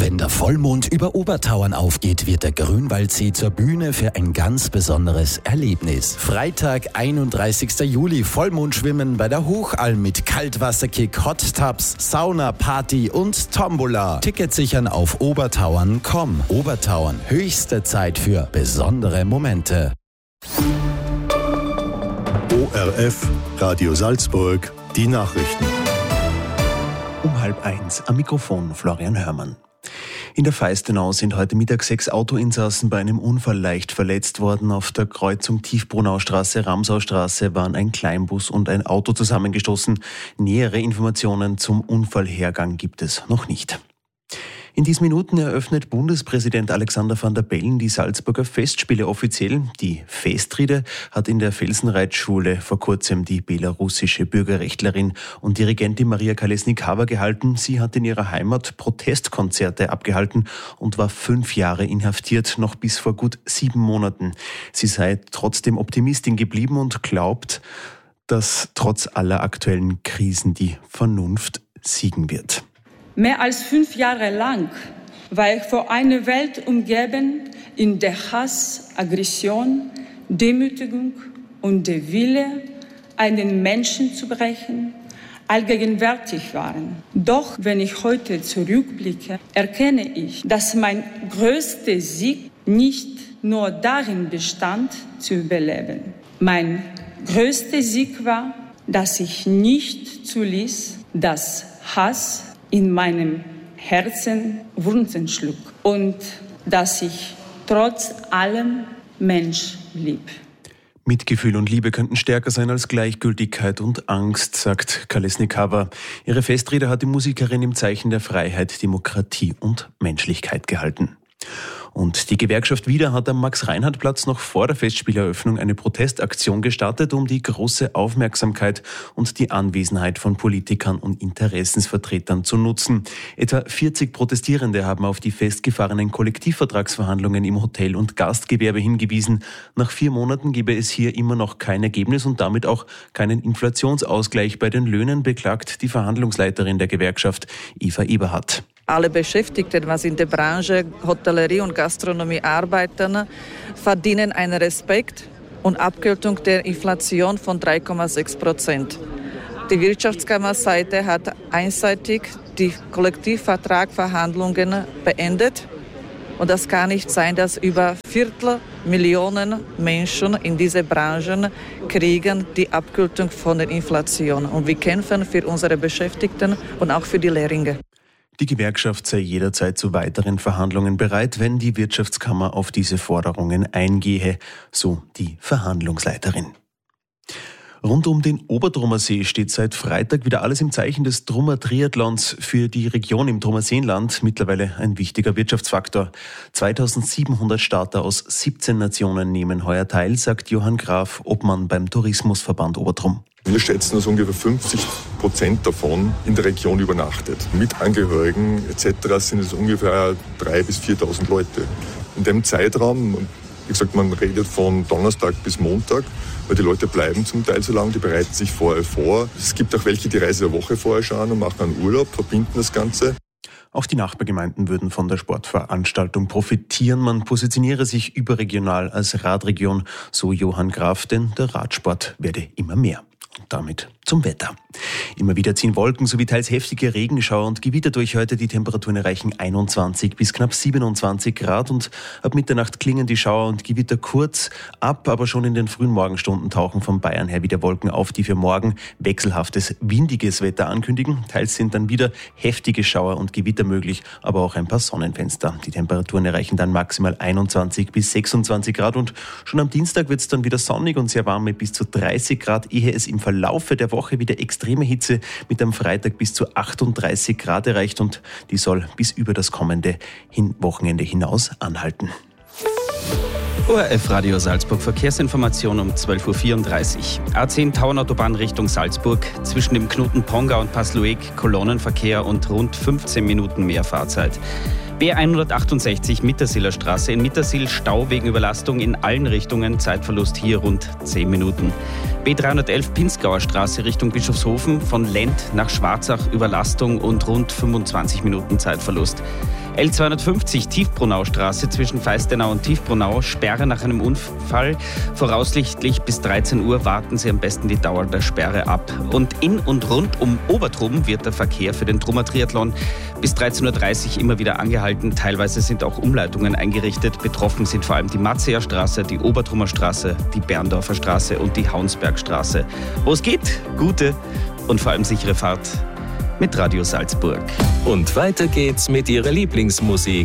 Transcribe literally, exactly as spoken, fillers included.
Wenn der Vollmond über Obertauern aufgeht, wird der Grünwaldsee zur Bühne für ein ganz besonderes Erlebnis. Freitag, einunddreißigsten Juli, Vollmondschwimmen bei der Hochalm mit Kaltwasserkick, Hot Tubs, Sauna, Party und Tombola. Tickets sichern auf obertauern punkt com. Obertauern, höchste Zeit für besondere Momente. O R F, Radio Salzburg, die Nachrichten. Um halb eins, am Mikrofon Florian Hörmann. In der Feistenau sind heute Mittag sechs Autoinsassen bei einem Unfall leicht verletzt worden. Auf der Kreuzung Tiefbrunaustraße, Ramsaustraße waren ein Kleinbus und ein Auto zusammengestoßen. Nähere Informationen zum Unfallhergang gibt es noch nicht. In diesen Minuten eröffnet Bundespräsident Alexander Van der Bellen die Salzburger Festspiele offiziell. Die Festrede hat in der Felsenreitschule vor kurzem die belarussische Bürgerrechtlerin und Dirigentin Maria Kolesnikava gehalten. Sie hat in ihrer Heimat Protestkonzerte abgehalten und war fünf Jahre inhaftiert, noch bis vor gut sieben Monaten. Sie sei trotzdem Optimistin geblieben und glaubt, dass trotz aller aktuellen Krisen die Vernunft siegen wird. Mehr als fünf Jahre lang war ich vor einer Welt umgeben, in der Hass, Aggression, Demütigung und der Wille, einen Menschen zu brechen, allgegenwärtig waren. Doch wenn ich heute zurückblicke, erkenne ich, dass mein größter Sieg nicht nur darin bestand, zu überleben. Mein größter Sieg war, dass ich nicht zuließ, dass Hass in meinem Herzen Wurzeln schlug und dass ich trotz allem Mensch blieb. Mitgefühl und Liebe könnten stärker sein als Gleichgültigkeit und Angst, sagt Kolesnikava. Ihre Festrede hat die Musikerin im Zeichen der Freiheit, Demokratie und Menschlichkeit gehalten. Und die Gewerkschaft WIDA hat am Max-Reinhardt-Platz noch vor der Festspieleröffnung eine Protestaktion gestartet, um die große Aufmerksamkeit und die Anwesenheit von Politikern und Interessensvertretern zu nutzen. Etwa vierzig Protestierende haben auf die festgefahrenen Kollektivvertragsverhandlungen im Hotel- und Gastgewerbe hingewiesen. Nach vier Monaten gebe es hier immer noch kein Ergebnis und damit auch keinen Inflationsausgleich bei den Löhnen, beklagt die Verhandlungsleiterin der Gewerkschaft, Eva Eberhardt. Alle Beschäftigten, was in der Branche Hotellerie und Gastronomie arbeiten, verdienen einen Respekt und Abgeltung der Inflation von drei Komma sechs Prozent. Die Wirtschaftskammerseite hat einseitig die Kollektivvertragsverhandlungen beendet. Und das kann nicht sein, dass über Viertelmillionen Menschen in diese Branchen kriegen die Abgeltung von der Inflation. Und wir kämpfen für unsere Beschäftigten und auch für die Lehrlinge. Die Gewerkschaft sei jederzeit zu weiteren Verhandlungen bereit, wenn die Wirtschaftskammer auf diese Forderungen eingehe, so die Verhandlungsleiterin. Rund um den Obertrummer See steht seit Freitag wieder alles im Zeichen des Trummer Triathlons, für die Region im Trummer Seenland mittlerweile ein wichtiger Wirtschaftsfaktor. zweitausendsiebenhundert Starter aus siebzehn Nationen nehmen heuer teil, sagt Johann Graf, Obmann beim Tourismusverband Obertrum. Wir schätzen, dass ungefähr fünfzig Prozent davon in der Region übernachtet. Mit Angehörigen et cetera sind es ungefähr dreitausend bis viertausend Leute. In dem Zeitraum, wie gesagt, man redet von Donnerstag bis Montag, weil die Leute bleiben zum Teil so lange, die bereiten sich vorher vor. Es gibt auch welche, die reisen eine Woche vorher schon an und machen einen Urlaub, verbinden das Ganze. Auch die Nachbargemeinden würden von der Sportveranstaltung profitieren. Man positioniere sich überregional als Radregion, so Johann Graf, denn der Radsport werde immer mehr. Und damit zum Wetter. Immer wieder ziehen Wolken sowie teils heftige Regenschauer und Gewitter durch heute. Die Temperaturen erreichen einundzwanzig bis knapp siebenundzwanzig Grad und ab Mitternacht klingen die Schauer und Gewitter kurz ab, aber schon in den frühen Morgenstunden tauchen von Bayern her wieder Wolken auf, die für morgen wechselhaftes, windiges Wetter ankündigen. Teils sind dann wieder heftige Schauer und Gewitter möglich, aber auch ein paar Sonnenfenster. Die Temperaturen erreichen dann maximal einundzwanzig bis sechsundzwanzig Grad und schon am Dienstag wird es dann wieder sonnig und sehr warm mit bis zu dreißig Grad, ehe es im Verlaufe der Woche wieder extreme Hitze mit am Freitag bis zu achtunddreißig Grad erreicht und die soll bis über das kommende hin- Wochenende hinaus anhalten. O R F Radio Salzburg Verkehrsinformation um zwölf Uhr vierunddreißig. A zehn Tauernautobahn Richtung Salzburg. Zwischen dem Knoten Pongau und Paslueg Kolonnenverkehr und rund fünfzehn Minuten mehr Fahrzeit. B hundertachtundsechzig Mittersiler Straße in Mittersil Stau wegen Überlastung in allen Richtungen, Zeitverlust hier rund zehn Minuten. B dreihundertelf Pinzgauer Straße Richtung Bischofshofen von Lent nach Schwarzach Überlastung und rund fünfundzwanzig Minuten Zeitverlust. L zweihundertfünfzig Tiefbrunaustraße zwischen Feistenau und Tiefbrunau, Sperre nach einem Unfall. Voraussichtlich bis dreizehn Uhr warten Sie am besten die Dauer der Sperre ab. Und in und rund um Obertrum wird der Verkehr für den Trummer Triathlon bis dreizehn Uhr dreißig immer wieder angehalten. Teilweise sind auch Umleitungen eingerichtet. Betroffen sind vor allem die Matzeer Straße, die Obertrummer Straße, die Berndorfer Straße und die Haunsbergstraße. Wo es geht, gute und vor allem sichere Fahrt mit Radio Salzburg. Und weiter geht's mit Ihrer Lieblingsmusik.